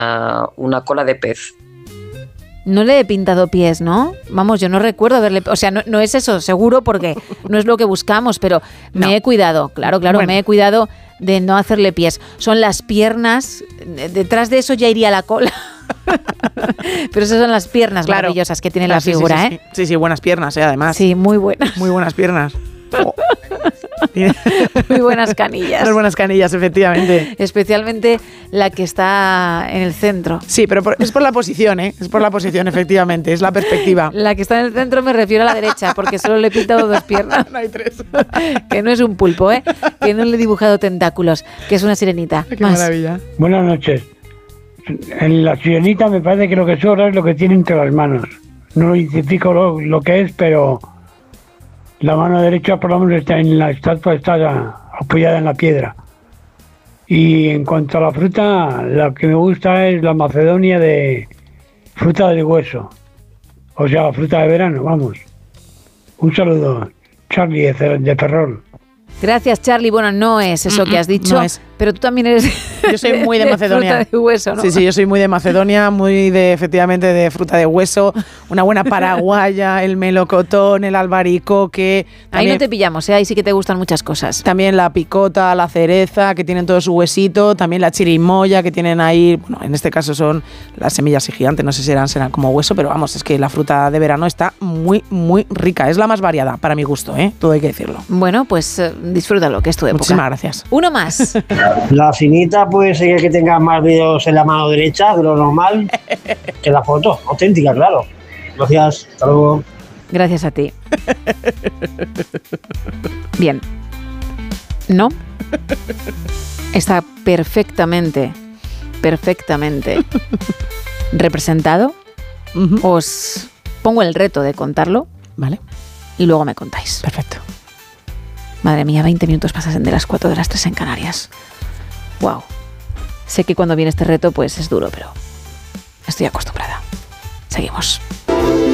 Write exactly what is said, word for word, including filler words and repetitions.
una cola de pez. No le he pintado pies, ¿no? Vamos, yo no recuerdo haberle... O sea, no, no es eso, seguro, porque no es lo que buscamos, pero me no. he cuidado, claro, claro, bueno. me he cuidado de no hacerle pies. Son las piernas, detrás de eso ya iría la cola. Pero esas son las piernas claro. maravillosas que tiene claro, la sí, figura, sí, sí, ¿eh? Sí, sí, buenas piernas, ¿eh? Además. Sí, muy buenas. Muy buenas piernas. Oh. Muy buenas canillas. Muy buenas canillas, efectivamente. Especialmente la que está en el centro. Sí, pero por, es por la posición, ¿eh? Es por la posición, efectivamente. Es la perspectiva. La que está en el centro me refiero a la derecha, porque solo le he pintado dos piernas. No hay tres. Que no es un pulpo, ¿eh? Que no le he dibujado tentáculos, que es una sirenita. Qué Más. maravilla. Buenas noches. En la sirenita me parece que lo que sobra es lo que tiene entre las manos. No identifico lo, lo que es, pero la mano derecha por lo menos está en la estatua, está apoyada en la piedra. Y en cuanto a la fruta, la que me gusta es la macedonia de fruta de hueso. O sea, la fruta de verano, vamos. Un saludo, Charlie de, de Ferrol. Gracias, Charlie. Bueno, no es eso que has dicho, no es. Pero tú también eres... Yo soy muy de, de Macedonia. Fruta de hueso, ¿no? Sí, sí, yo soy muy de Macedonia, muy de, efectivamente, de fruta de hueso, una buena paraguaya, el melocotón, el albaricoque. Ahí no te pillamos, ¿eh? Ahí sí que te gustan muchas cosas. También la picota, la cereza, que tienen todo su huesito, también la chirimoya, que tienen ahí, bueno, en este caso son las semillas y gigantes, no sé si eran, serán como hueso, pero vamos, es que la fruta de verano está muy, muy rica. Es la más variada, para mi gusto, ¿eh? Todo hay que decirlo. Bueno, pues eh, disfrútalo, que es tu época. Muchísimas gracias. Uno más. La finita puede ser que tenga más dedos en la mano derecha de lo normal que la foto, auténtica, claro. Gracias, hasta luego. Gracias a ti. Bien. ¿No? Está perfectamente, perfectamente representado. Uh-huh. Os pongo el reto de contarlo. Vale. Y luego me contáis. Perfecto. Madre mía, veinte minutos pasan de las cuatro de las tres en Canarias. Wow. Sé que cuando viene este reto pues es duro, pero estoy acostumbrada. Seguimos.